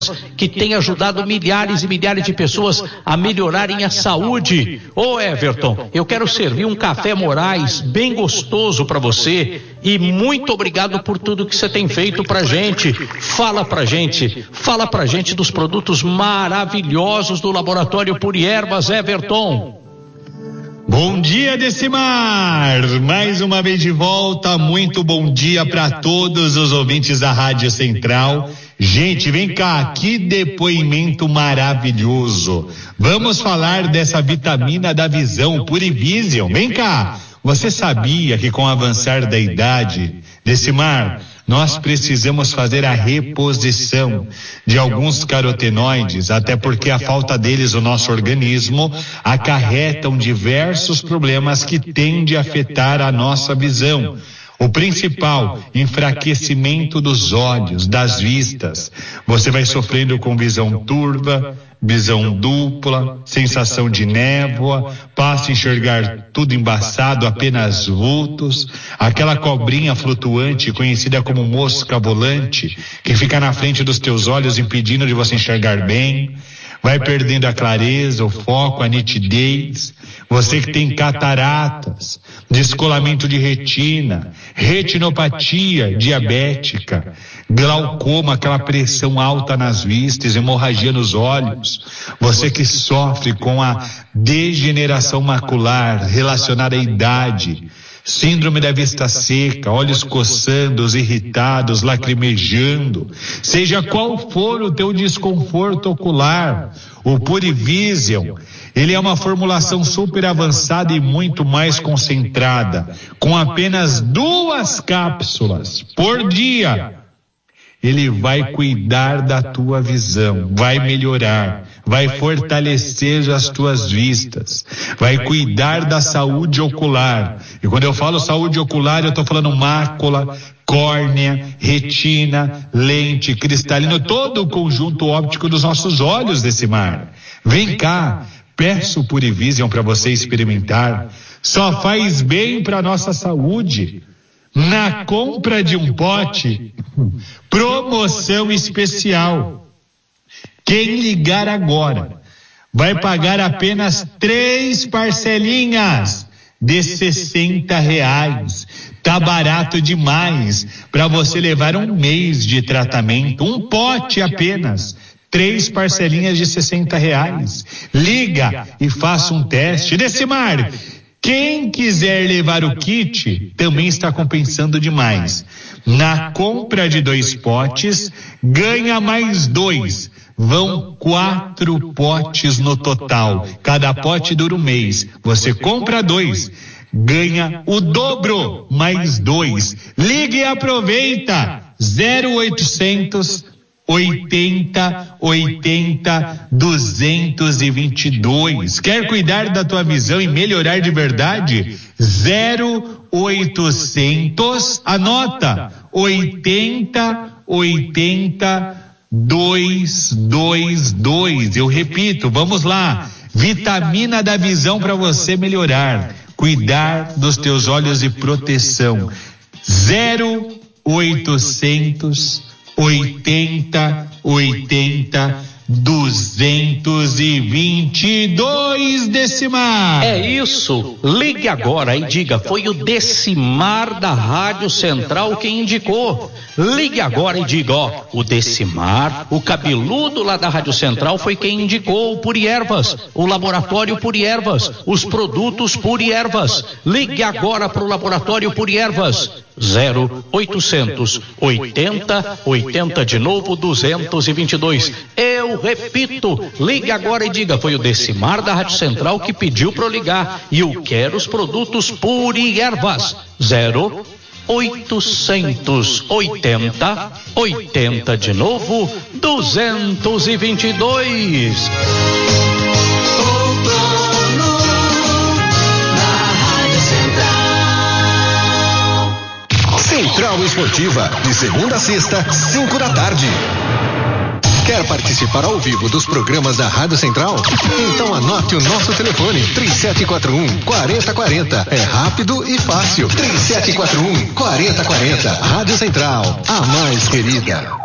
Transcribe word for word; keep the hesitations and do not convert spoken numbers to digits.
que tem ajudado milhares e milhares de pessoas a melhorarem a saúde. Ô Everton, eu quero servir um café Moraes bem gostoso para você e muito obrigado por tudo que você tem feito pra gente. Fala pra gente, fala pra gente dos produtos maravilhosos do Laboratório Puri Ervas, Everton. Bom dia, Decimar! Mais uma vez de volta, muito bom dia para todos os ouvintes da Rádio Central. Gente, vem cá, que depoimento maravilhoso. Vamos falar dessa vitamina da visão, Purivision. Vem cá, você sabia que com o avançar da idade, Decimar, nós precisamos fazer a reposição de alguns carotenoides, até porque a falta deles no nosso organismo acarretam diversos problemas que tendem a afetar a nossa visão. O principal, enfraquecimento dos olhos, das vistas. Você vai sofrendo com visão turva, visão dupla, sensação de névoa, passa a enxergar tudo embaçado, apenas vultos, aquela cobrinha flutuante conhecida como mosca volante, que fica na frente dos teus olhos impedindo de você enxergar bem. Vai perdendo a clareza, o foco, a nitidez. Você que tem cataratas, descolamento de retina, retinopatia diabética, glaucoma, aquela pressão alta nas vistas, hemorragia nos olhos. Você que sofre com a degeneração macular relacionada à idade, síndrome da vista seca, olhos coçando, irritados, lacrimejando, seja qual for o teu desconforto ocular, o Purivision, ele é uma formulação super avançada e muito mais concentrada, com apenas duas cápsulas por dia. Ele vai cuidar da tua visão, vai melhorar, vai fortalecer as tuas vistas, vai cuidar da saúde ocular. E quando eu falo saúde ocular, eu estou falando mácula, córnea, retina, lente, cristalino, todo o conjunto óptico dos nossos olhos, Decimar. Vem cá, peço o Purivision para você experimentar. Só faz bem para nossa saúde. Na compra de um pote, promoção especial. Quem ligar agora vai pagar apenas três parcelinhas de sessenta reais. Tá barato demais para você levar um mês de tratamento, um pote apenas. Três parcelinhas de sessenta reais. Liga e faça um teste. Decimar, quem quiser levar o kit também está compensando demais. Na compra de dois potes, ganha mais dois. Vão quatro potes no total. Cada pote dura um mês. Você compra dois, ganha o dobro, mais dois. Ligue e aproveita. zero oitocentos oitenta, oitenta, duzentos e vinte e dois. Quer cuidar da tua visão e melhorar de verdade? zero oitocentos, anota, oitenta, oitenta, duzentos e vinte e dois. Eu repito, vamos lá. Vitamina da visão para você melhorar, cuidar dos teus olhos e proteção. zero oitocentos oitenta, oitenta, duzentos e vinte e dois, Decimar. É isso, ligue agora e diga, foi o Decimar da Rádio Central quem indicou. Ligue agora e diga, ó, o Decimar, o cabeludo lá da Rádio Central foi quem indicou o Puri Ervas, o Laboratório Puri Ervas, os produtos Puri Ervas. Ligue agora pro Laboratório Puri Ervas. zero oitocentos oitenta, oitenta de novo, duzentos e vinte e dois. Eu repito, ligue agora e diga, foi o Decimar da Rádio Central que pediu para eu ligar e eu quero os produtos Puri Ervas. zero oitocentos oitenta, oitenta de novo, duzentos e vinte e dois. Central Esportiva, de segunda a sexta, cinco da tarde. Quer participar ao vivo dos programas da Rádio Central? Então anote o nosso telefone, três sete quatro um, quatro zero quatro zero. É rápido e fácil. três sete quatro um, quatro zero quatro zero. Rádio Central, a mais querida.